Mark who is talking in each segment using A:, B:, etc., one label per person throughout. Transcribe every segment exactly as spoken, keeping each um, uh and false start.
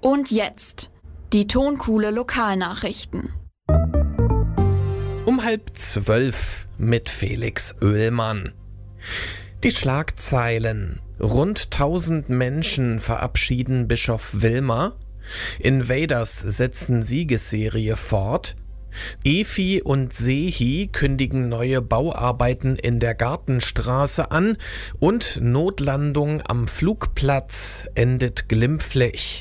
A: Und jetzt die Tonkuhle Lokalnachrichten.
B: Um halb zwölf mit Felix Oehlmann. Die Schlagzeilen: Rund tausend Menschen verabschieden Bischof Wilmer. Invaders setzen Siegesserie fort. Efi und Sehi kündigen neue Bauarbeiten in der Gartenstraße an und Notlandung am Flugplatz endet glimpflich.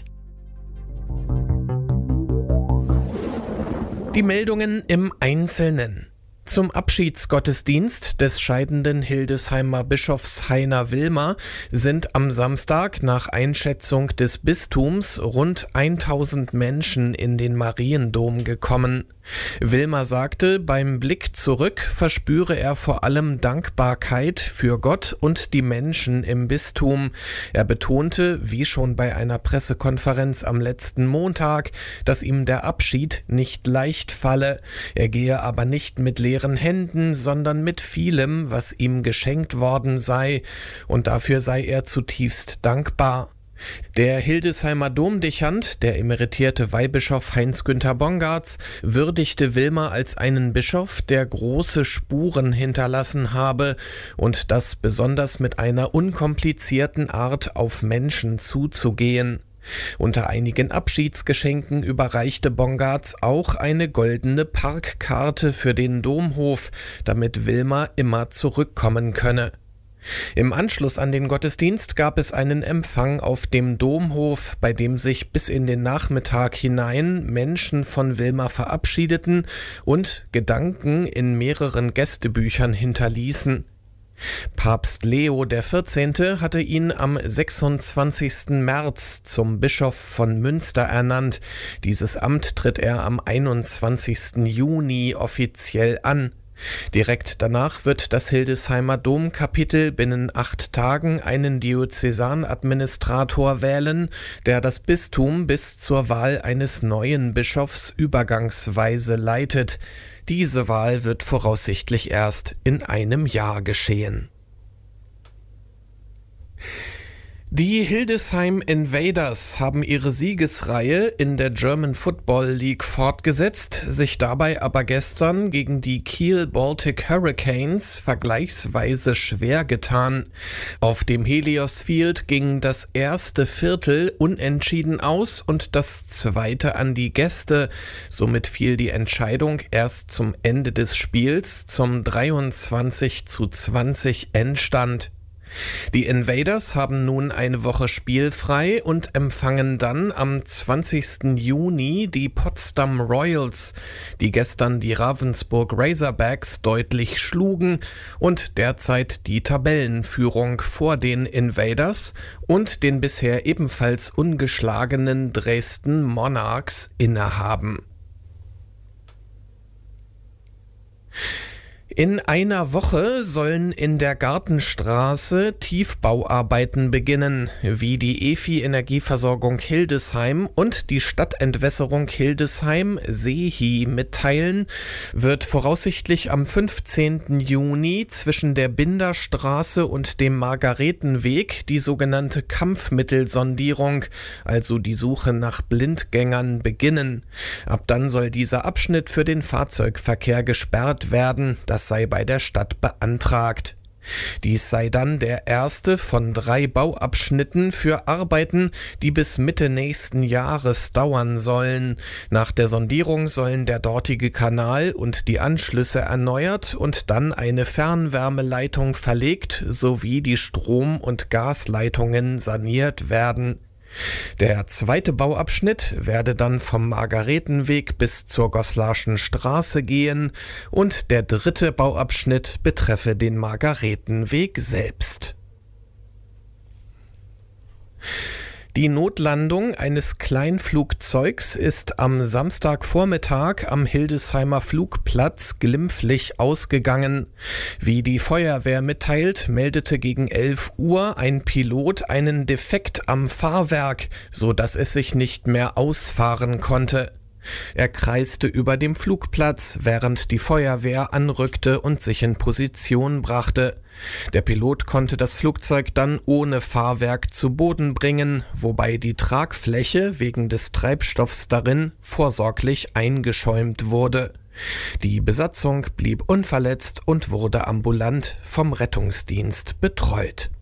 B: Die Meldungen im Einzelnen. Zum Abschiedsgottesdienst des scheidenden Hildesheimer Bischofs Heiner Wilmer sind am Samstag nach Einschätzung des Bistums rund tausend Menschen in den Mariendom gekommen. Wilmer sagte, beim Blick zurück verspüre er vor allem Dankbarkeit für Gott und die Menschen im Bistum. Er betonte, wie schon bei einer Pressekonferenz am letzten Montag, dass ihm der Abschied nicht leicht falle. Er gehe aber nicht mit leeren Händen, sondern mit vielem, was ihm geschenkt worden sei, und dafür sei er zutiefst dankbar. Der Hildesheimer Domdechant, der emeritierte Weihbischof Heinz-Günther Bongartz, würdigte Wilmer als einen Bischof, der große Spuren hinterlassen habe und das besonders mit einer unkomplizierten Art auf Menschen zuzugehen. Unter einigen Abschiedsgeschenken überreichte Bongartz auch eine goldene Parkkarte für den Domhof, damit Wilmer immer zurückkommen könne. Im Anschluss an den Gottesdienst gab es einen Empfang auf dem Domhof, bei dem sich bis in den Nachmittag hinein Menschen von Wilmer verabschiedeten und Gedanken in mehreren Gästebüchern hinterließen. Papst Leo der Vierzehnte hatte ihn am sechsundzwanzigsten März zum Bischof von Münster ernannt. Dieses Amt tritt er am einundzwanzigsten Juni offiziell an. Direkt danach wird das Hildesheimer Domkapitel binnen acht Tagen einen Diözesanadministrator wählen, der das Bistum bis zur Wahl eines neuen Bischofs übergangsweise leitet. Diese Wahl wird voraussichtlich erst in einem Jahr geschehen. Die Hildesheim Invaders haben ihre Siegesreihe in der German Football League fortgesetzt, sich dabei aber gestern gegen die Kiel Baltic Hurricanes vergleichsweise schwer getan. Auf dem Helios Field ging das erste Viertel unentschieden aus und das zweite an die Gäste. Somit fiel die Entscheidung erst zum Ende des Spiels zum dreiundzwanzig zu zwanzig Endstand. Die Invaders haben nun eine Woche spielfrei und empfangen dann am zwanzigsten Juni die Potsdam Royals, die gestern die Ravensburg Razorbacks deutlich schlugen und derzeit die Tabellenführung vor den Invaders und den bisher ebenfalls ungeschlagenen Dresden Monarchs innehaben. In einer Woche sollen in der Gartenstraße Tiefbauarbeiten beginnen. Wie die Efi Energieversorgung Hildesheim und die Stadtentwässerung Hildesheim Sehi mitteilen, wird voraussichtlich am fünfzehnten Juni zwischen der Binderstraße und dem Margaretenweg die sogenannte Kampfmittelsondierung, also die Suche nach Blindgängern, beginnen. Ab dann soll dieser Abschnitt für den Fahrzeugverkehr gesperrt werden. Das sei bei der Stadt beantragt. Dies sei dann der erste von drei Bauabschnitten für Arbeiten, die bis Mitte nächsten Jahres dauern sollen. Nach der Sondierung sollen der dortige Kanal und die Anschlüsse erneuert und dann eine Fernwärmeleitung verlegt sowie die Strom- und Gasleitungen saniert werden. Der zweite Bauabschnitt werde dann vom Margaretenweg bis zur Goslarschen Straße gehen und der dritte Bauabschnitt betreffe den Margaretenweg selbst. Die Notlandung eines Kleinflugzeugs ist am Samstagvormittag am Hildesheimer Flugplatz glimpflich ausgegangen. Wie die Feuerwehr mitteilt, meldete gegen elf Uhr ein Pilot einen Defekt am Fahrwerk, so dass es sich nicht mehr ausfahren konnte. Er kreiste über dem Flugplatz, während die Feuerwehr anrückte und sich in Position brachte. Der Pilot konnte das Flugzeug dann ohne Fahrwerk zu Boden bringen, wobei die Tragfläche wegen des Treibstoffs darin vorsorglich eingeschäumt wurde. Die Besatzung blieb unverletzt und wurde ambulant vom Rettungsdienst betreut.